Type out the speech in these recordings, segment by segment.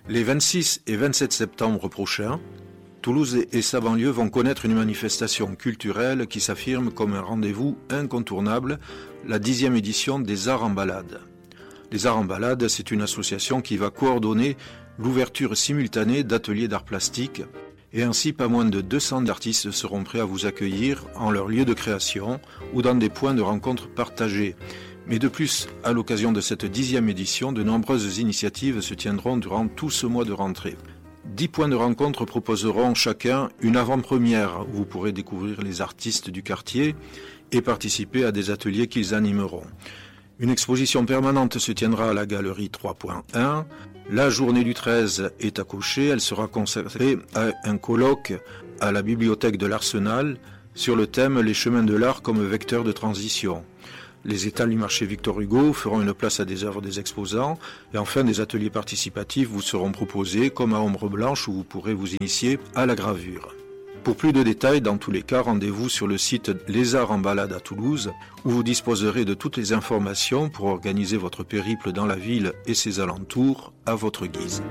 Les 26 et 27 septembre prochains, Toulouse et sa banlieue vont connaître une manifestation culturelle qui s'affirme comme un rendez-vous incontournable, la 10e édition des Arts en Balade. Les Arts en Balade, c'est une association qui va coordonner l'ouverture simultanée d'ateliers d'art plastique et ainsi pas moins de 200 artistes seront prêts à vous accueillir en leur lieu de création ou dans des points de rencontre partagés. Mais de plus, à l'occasion de cette 10e édition, de nombreuses initiatives se tiendront durant tout ce mois de rentrée. 10 points de rencontre proposeront chacun une avant-première où vous pourrez découvrir les artistes du quartier et participer à des ateliers qu'ils animeront. Une exposition permanente se tiendra à la galerie 3.1. La journée du 13 est à cocher. Elle sera consacrée à un colloque à la bibliothèque de l'Arsenal sur le thème « Les chemins de l'art comme vecteur de transition ». Les étals du marché Victor Hugo feront une place à des œuvres des exposants et enfin des ateliers participatifs vous seront proposés comme à Ombre Blanche où vous pourrez vous initier à la gravure. Pour plus de détails, dans tous les cas, rendez-vous sur le site Les Arts en Balade à Toulouse où vous disposerez de toutes les informations pour organiser votre périple dans la ville et ses alentours à votre guise.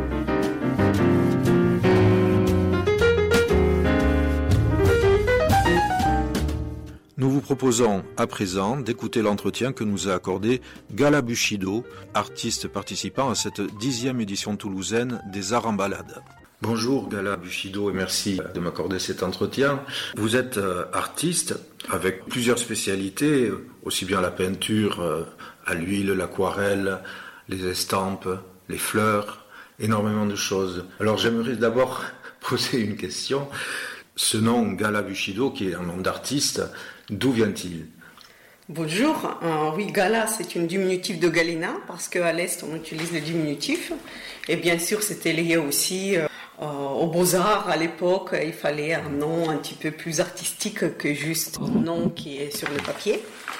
Nous vous proposons à présent d'écouter l'entretien que nous a accordé Gala Bushido, artiste participant à cette 10e édition toulousaine des Arts en Balade. Bonjour Gala Bushido et merci de m'accorder cet entretien. Vous êtes artiste avec plusieurs spécialités, aussi bien la peinture, à l'huile, l'aquarelle, les estampes, les fleurs, énormément de choses. Alors j'aimerais d'abord poser une question. Ce nom Gala Bushido, qui est un nom d'artiste, d'où vient-il ? Bonjour, oui, Gala c'est une diminutif de Galena parce qu'à l'Est on utilise le diminutif et bien sûr c'était lié aussi aux Beaux-Arts à l'époque, il fallait un nom un petit peu plus artistique que juste un nom qui est sur le papier.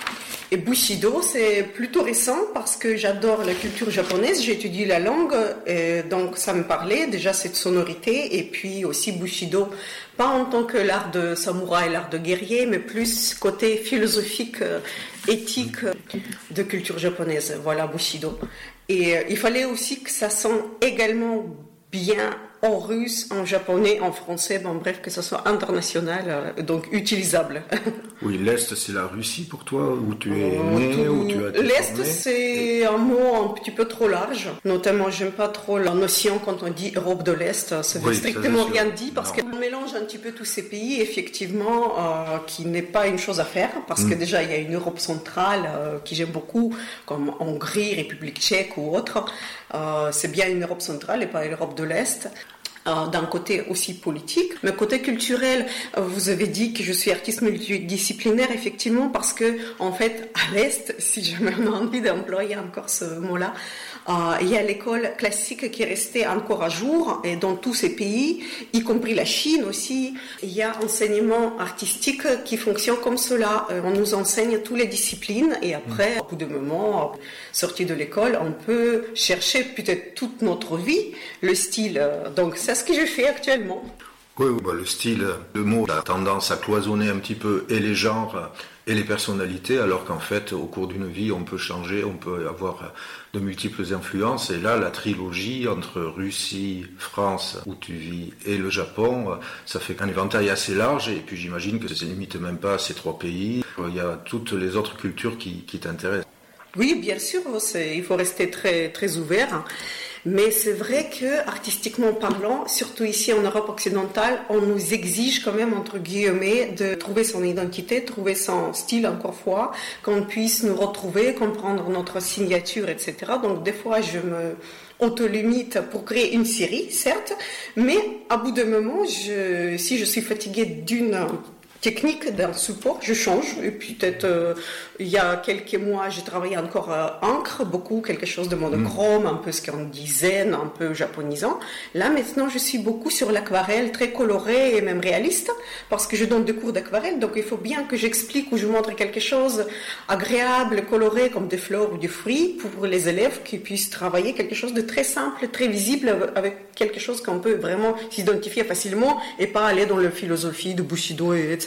Et Bushido, c'est plutôt récent parce que j'adore la culture japonaise, j'ai étudié la langue, et donc ça me parlait déjà cette sonorité, et puis aussi Bushido, pas en tant que l'art de samouraï, l'art de guerrier, mais plus côté philosophique, éthique de culture japonaise, voilà Bushido. Et il fallait aussi que ça sonne également bien en russe, en japonais, en français, bon bref, que ça soit international, donc utilisable. Oui, l'Est, c'est la Russie pour toi, où tu es né, où tu as été L'Est, formé. c'est un mot un petit peu trop large. Notamment, j'aime pas trop la notion quand on dit Europe de l'Est. Ça veut strictement rien dire parce qu'on mélange un petit peu tous ces pays, effectivement, qui n'est pas une chose à faire. Parce que déjà, il y a une Europe centrale qui j'aime beaucoup, comme Hongrie, République tchèque ou autre. C'est bien une Europe centrale et pas une Europe de l'Est. D'un côté aussi politique, mais côté culturel, vous avez dit que je suis artiste multidisciplinaire, effectivement, parce que, en fait, à l'Est, si jamais on a envie d'employer encore ce mot-là, il y a l'école classique qui est restée encore à jour, et dans tous ces pays, y compris la Chine aussi, il y a enseignement artistique qui fonctionne comme cela. On nous enseigne toutes les disciplines, et après, au bout de moment, sorti de l'école, on peut chercher peut-être toute notre vie le style. Donc, c'est ce que je fais actuellement. Oui, le style, le mot a tendance à cloisonner un petit peu et les genres et les personnalités, alors qu'en fait, au cours d'une vie, on peut changer, on peut avoir de multiples influences. Et là, la trilogie entre Russie, France, où tu vis, et le Japon, ça fait un éventail assez large. Et puis j'imagine que ça ne limite même pas à ces 3 pays. Il y a toutes les autres cultures qui t'intéressent. Oui, bien sûr, il faut rester très, très ouvert. Mais c'est vrai que, artistiquement parlant, surtout ici en Europe occidentale, on nous exige quand même, entre guillemets, de trouver son identité, trouver son style, encore fois, qu'on puisse nous retrouver, comprendre notre signature, etc. Donc, des fois, je me auto-limite pour créer une série, certes, mais à bout de moment, si je suis fatiguée d'une technique d'un support, je change. Et puis peut-être il y a quelques mois, j'ai travaillé encore à encre, beaucoup, quelque chose de monochrome, un peu ce qu'on dit zen, un peu japonisant. Là maintenant, je suis beaucoup sur l'aquarelle, très colorée et même réaliste, parce que je donne des cours d'aquarelle, donc il faut bien que j'explique ou je montre quelque chose agréable, coloré, comme des fleurs ou des fruits, pour les élèves qui puissent travailler quelque chose de très simple, très visible, avec quelque chose qu'on peut vraiment s'identifier facilement et pas aller dans la philosophie de Bushido, etc.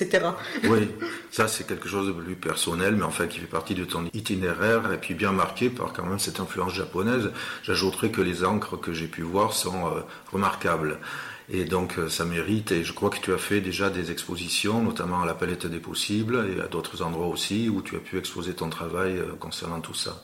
etc. Oui, ça c'est quelque chose de plus personnel, mais enfin qui fait partie de ton itinéraire et puis bien marqué par quand même cette influence japonaise. J'ajouterai que les encres que j'ai pu voir sont remarquables. Et donc ça mérite, et je crois que tu as fait déjà des expositions, notamment à la Palette des Possibles et à d'autres endroits aussi où tu as pu exposer ton travail concernant tout ça.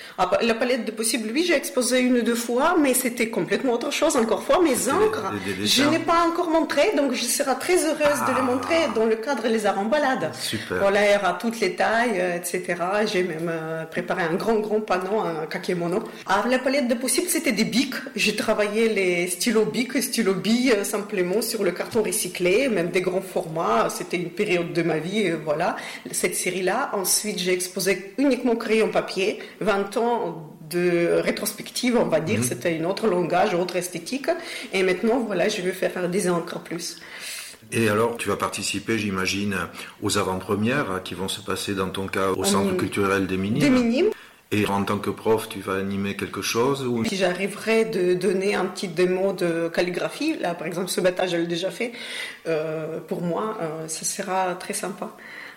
La Palette des Possibles, oui, j'ai exposé 1 ou 2 fois, mais c'était complètement autre chose. Encore une fois, mes encres, je n'ai pas encore montré, donc je serai très heureuse de les montrer dans le cadre des arts en balade. Super. Voilà, à toutes les tailles, etc. J'ai même préparé un grand panneau, un kakemono. La Palette des Possibles, c'était des bics. J'ai travaillé les stylos bics et stylos billes simplement sur le carton recyclé, même des grands formats. C'était une période de ma vie, voilà, cette série-là. Ensuite, j'ai exposé uniquement crayon papier, 20 ans de rétrospective, on va dire, c'était un autre langage, autre esthétique, et maintenant, voilà, je vais faire des encres plus. Et alors, tu vas participer, j'imagine, aux avant-premières qui vont se passer, dans ton cas, au Centre culturel des Minimes. Des Minimes. Et en tant que prof, tu vas animer quelque chose ou... Si j'arriverais de donner un petit démo de calligraphie, là, par exemple, ce matin, je l'ai déjà fait, pour moi, ça sera très sympa.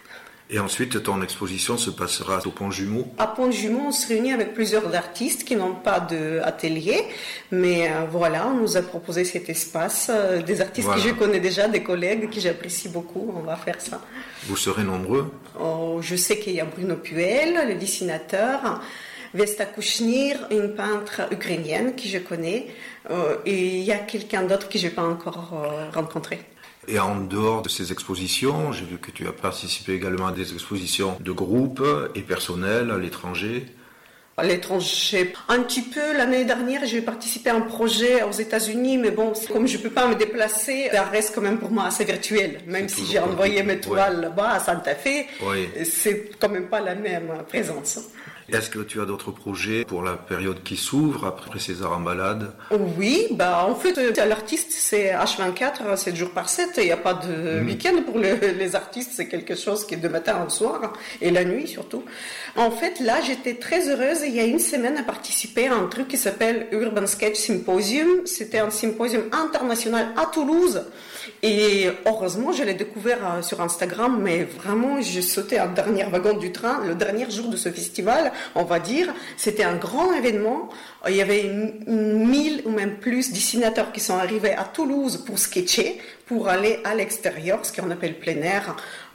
Et ensuite, ton exposition se passera au Pont Jumeau. À Pont Jumeau, on se réunit avec plusieurs artistes qui n'ont pas d'atelier, mais voilà, on nous a proposé cet espace, des artistes que je connais déjà, des collègues que j'apprécie beaucoup, on va faire ça. Vous serez nombreux? Je sais qu'il y a Bruno Puel, le dessinateur, Vesta Kushnir, une peintre ukrainienne que je connais, et il y a quelqu'un d'autre que je n'ai pas encore rencontré. Et en dehors de ces expositions, j'ai vu que tu as participé également à des expositions de groupes et personnels à l'étranger. À l'étranger, un petit peu. L'année dernière, j'ai participé à un projet aux États-Unis, mais bon, comme je ne peux pas me déplacer, ça reste quand même pour moi assez virtuel. Même si j'ai envoyé mes toiles là-bas à Santa Fe, c'est quand même pas la même présence. Est-ce que tu as d'autres projets pour la période qui s'ouvre après ces arts en balade? Oui, en fait, l'artiste, c'est H24, 7 jours par 7. Il n'y a pas de week-end pour les artistes. C'est quelque chose qui est de matin au soir, et la nuit surtout. En fait, là, j'étais très heureuse, il y a 1 semaine, à participer à un truc qui s'appelle Urban Sketch Symposium. C'était un symposium international à Toulouse. Et heureusement, je l'ai découvert sur Instagram, mais vraiment, j'ai sauté un dernier wagon du train, le dernier jour de ce festival, on va dire. C'était un grand événement. Il y avait 1000 ou même plus dessinateurs qui sont arrivés à Toulouse pour sketcher, pour aller à l'extérieur, ce qu'on appelle plein air,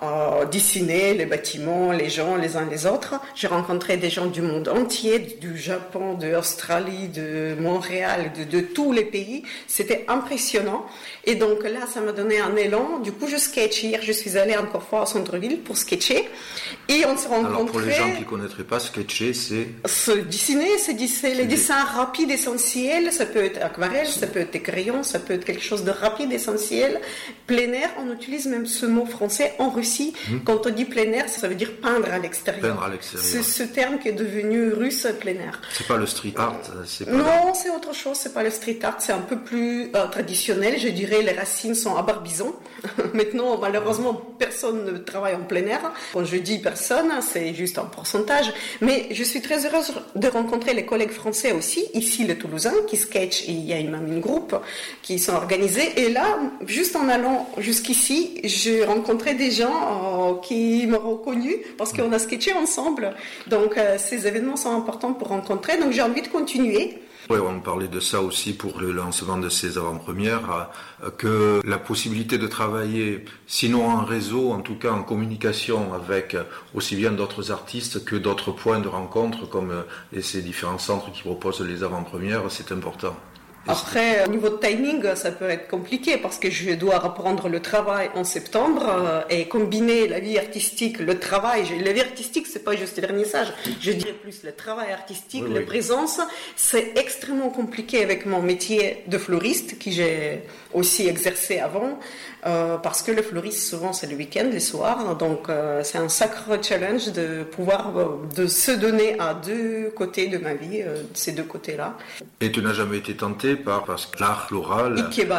dessiner les bâtiments, les gens, les uns les autres. J'ai rencontré des gens du monde entier, du Japon, de l'Australie, de Montréal, de tous les pays. C'était impressionnant. Et donc là, ça m'a donné un élan. Du coup, je sketch. Hier, je suis allée encore fois au centre-ville pour sketcher. Et on se rencontrait... Alors, pour les gens qui ne connaîtraient pas, sketcher, c'est... Dessiner, c'est les dessins rapides, essentiels. Ça peut être aquarelle, ça peut être des crayons, ça peut être quelque chose de rapide, essentiel. Plein air, on utilise même ce mot français en Russie. Quand on dit plein air, ça veut dire peindre à l'extérieur. Peindre à l'extérieur. C'est ce terme qui est devenu russe, plein air. C'est pas le street art, c'est pas... Non, c'est autre chose, c'est pas le street art, c'est un peu plus traditionnel. Je dirais, les racines sont à Barbizon. Maintenant, malheureusement, personne ne travaille en plein air. Quand je dis personne, c'est juste un pourcentage. Mais je suis très heureuse de rencontrer les collègues français aussi, ici les Toulousains, qui sketchent. Il y a même une groupe qui sont organisés. Et là, juste en allant jusqu'ici, j'ai rencontré des gens qui m'ont reconnu parce qu'on a sketché ensemble. Donc, ces événements sont importants pour rencontrer. Donc, j'ai envie de continuer. Oui, on parlait de ça aussi pour le lancement de ces avant-premières, que la possibilité de travailler, sinon en réseau, en tout cas en communication avec aussi bien d'autres artistes que d'autres points de rencontre, comme ces différents centres qui proposent les avant-premières, c'est important. Après, au niveau de timing, ça peut être compliqué parce que je dois reprendre le travail en septembre et combiner la vie artistique, le travail. La vie artistique, c'est pas juste le vernissage. Je dirais plus le travail artistique, la présence. C'est extrêmement compliqué avec mon métier de fleuriste que j'ai aussi exercé avant parce que le fleuriste, souvent, c'est le week-end, les soirs. Donc, c'est un sacré challenge de pouvoir de se donner à 2 côtés de ma vie, ces 2 côtés-là. Et tu n'as jamais été tenté parce que l'art floral...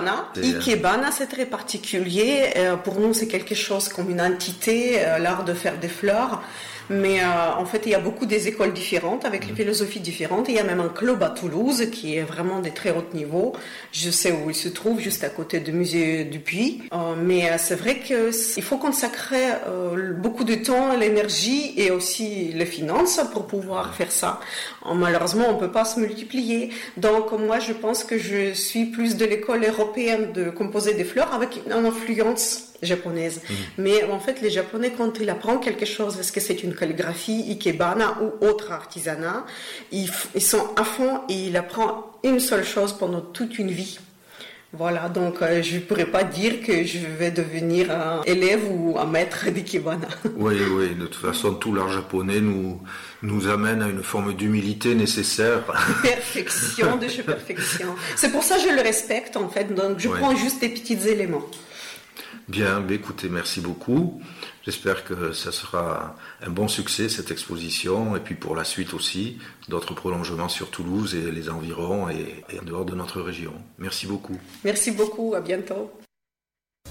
Ikebana, c'est très particulier. Pour nous, c'est quelque chose comme une entité, l'art de faire des fleurs. Mais en fait, il y a beaucoup des écoles différentes avec les philosophies différentes. Il y a même un club à Toulouse qui est vraiment de très haut niveau. Je sais où il se trouve, juste à côté du musée du Puy. Mais c'est vrai qu'il faut consacrer beaucoup de temps, l'énergie et aussi les finances pour pouvoir faire ça. Malheureusement, on ne peut pas se multiplier. Donc moi, je pense que je suis plus de l'école européenne de composer des fleurs avec une influence japonaise. Mais en fait, les Japonais, quand ils apprennent quelque chose, est-ce que c'est une calligraphie, ikebana ou autre artisanat, ils sont à fond et ils apprennent une seule chose pendant toute une vie. Voilà, donc je ne pourrais pas dire que je vais devenir un élève ou un maître d'ikebana. Oui, de toute façon, tout l'art japonais nous amène à une forme d'humilité nécessaire. Perfection de chez perfection. C'est pour ça que je le respecte, en fait, donc je prends juste des petits éléments. Bien, écoutez, merci beaucoup. J'espère que ça sera un bon succès, cette exposition, et puis pour la suite aussi, d'autres prolongements sur Toulouse et les environs et en dehors de notre région. Merci beaucoup. Merci beaucoup, à bientôt.